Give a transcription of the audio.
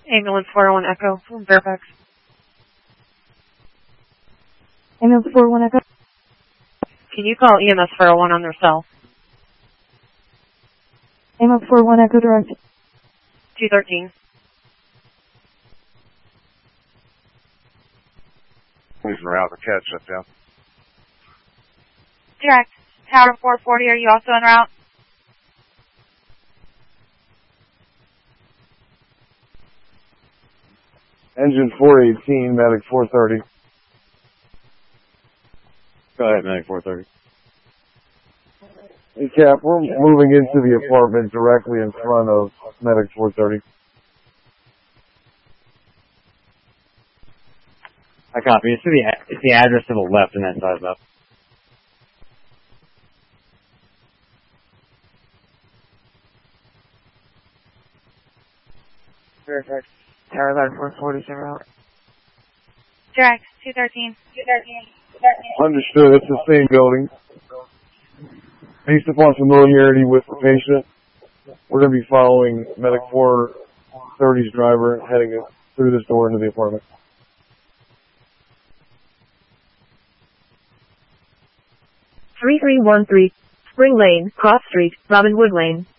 Ambulance 401 Echo from Fairfax. Ambulance 401 Echo. Can you call EMS 401 on their cell? Ambulance 401 Echo direct. 213. Please route the cat shut down. Direct. Tower 440, are you also en route? Engine 418, Medic 430. Go ahead, Medic 430. Hey, Cap, we're moving into the apartment directly in front of Medic 430. I copy. It's the address to the left in that side up. Fairfax. Tower ladder 440 en route. Direct. 213. Understood. It's the same building. Based upon familiarity with the patient, we're going to be following Medic 430's driver heading through this door into the apartment. 3313, Spring Lane, Cross Street, Robin Wood Lane.